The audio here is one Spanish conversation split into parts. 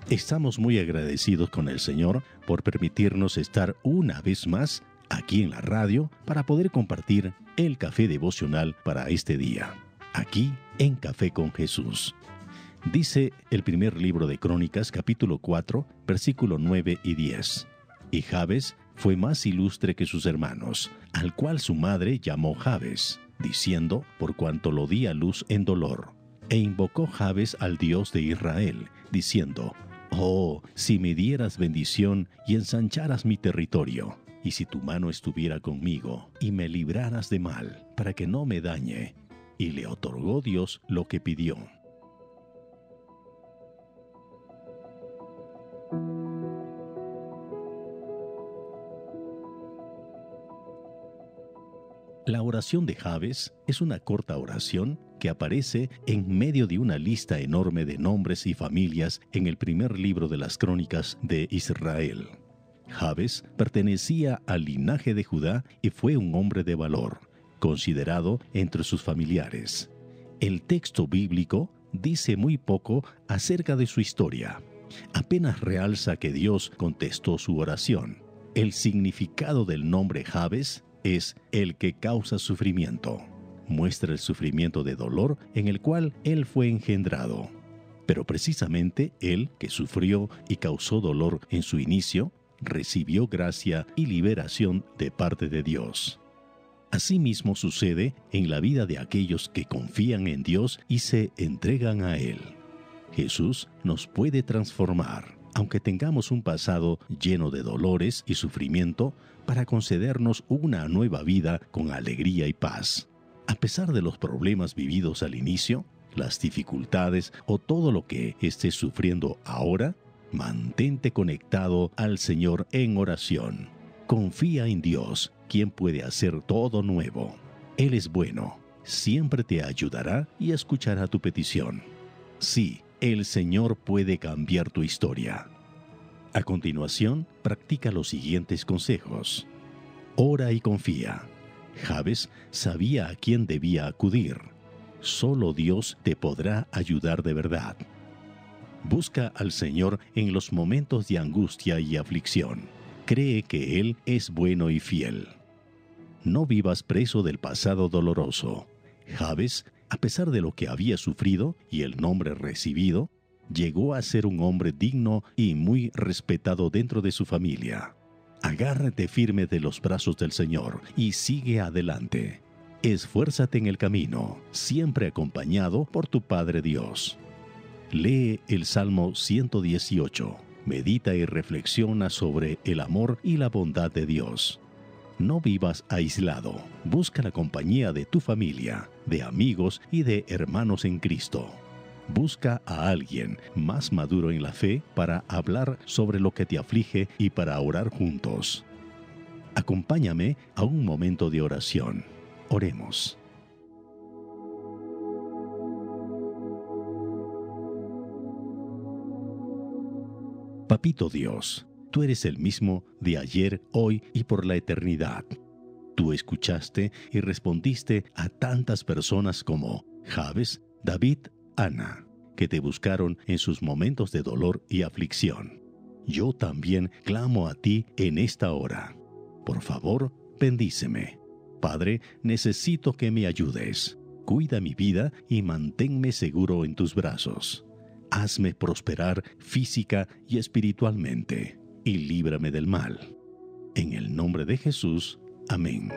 Estamos muy agradecidos con el Señor por permitirnos estar una vez más aquí en la radio para poder compartir el café devocional para este día, aquí en Café con Jesús. Dice el primer libro de Crónicas, capítulo 4, versículo 9 y 10. Y Jabes fue más ilustre que sus hermanos, al cual su madre llamó Jabes, diciendo, por cuanto lo di a luz en dolor. E invocó Jabes al Dios de Israel, diciendo, Oh, si me dieras bendición y ensancharas mi territorio, y si tu mano estuviera conmigo, y me libraras de mal, para que no me dañe. Y le otorgó Dios lo que pidió. La oración de Jabes es una corta oración que aparece en medio de una lista enorme de nombres y familias en el primer libro de las Crónicas de Israel. Jabes pertenecía al linaje de Judá y fue un hombre de valor, considerado entre sus familiares. El texto bíblico dice muy poco acerca de su historia. Apenas realza que Dios contestó su oración. El significado del nombre Jabes es el que causa sufrimiento. Muestra el sufrimiento de dolor en el cual él fue engendrado. Pero precisamente él, que sufrió y causó dolor en su inicio, recibió gracia y liberación de parte de Dios. Asimismo sucede en la vida de aquellos que confían en Dios y se entregan a Él. Jesús nos puede transformar, aunque tengamos un pasado lleno de dolores y sufrimiento, para concedernos una nueva vida con alegría y paz. A pesar de los problemas vividos al inicio, las dificultades o todo lo que estés sufriendo ahora, mantente conectado al Señor en oración. Confía en Dios, quien puede hacer todo nuevo. Él es bueno, siempre te ayudará y escuchará tu petición. Sí, el Señor puede cambiar tu historia. A continuación, practica los siguientes consejos. Ora y confía. Jabes sabía a quién debía acudir. Solo Dios te podrá ayudar de verdad. Busca al Señor en los momentos de angustia y aflicción. Cree que Él es bueno y fiel. No vivas preso del pasado doloroso. Jabes, a pesar de lo que había sufrido y el nombre recibido, llegó a ser un hombre digno y muy respetado dentro de su familia. Agárrate firme de los brazos del Señor y sigue adelante. Esfuérzate en el camino, siempre acompañado por tu Padre Dios. Lee el Salmo 118. Medita y reflexiona sobre el amor y la bondad de Dios. No vivas aislado. Busca la compañía de tu familia, de amigos y de hermanos en Cristo. Busca a alguien más maduro en la fe para hablar sobre lo que te aflige y para orar juntos. Acompáñame a un momento de oración. Oremos. Papito Dios, tú eres el mismo de ayer, hoy y por la eternidad. Tú escuchaste y respondiste a tantas personas como Jabes, David, Ana, que te buscaron en sus momentos de dolor y aflicción. Yo también clamo a ti en esta hora. Por favor, bendíceme. Padre, necesito que me ayudes. Cuida mi vida y manténme seguro en tus brazos. Hazme prosperar física y espiritualmente, y líbrame del mal. En el nombre de Jesús, amén.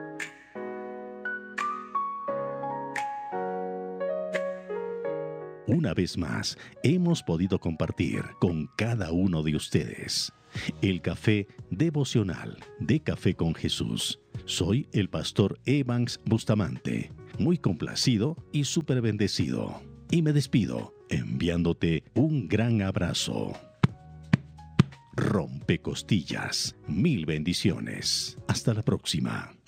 Una vez más, hemos podido compartir con cada uno de ustedes el café devocional de Café con Jesús. Soy el pastor Evans Bustamante, muy complacido y súper bendecido. Y me despido enviándote un gran abrazo. Rompe costillas. Mil bendiciones. Hasta la próxima.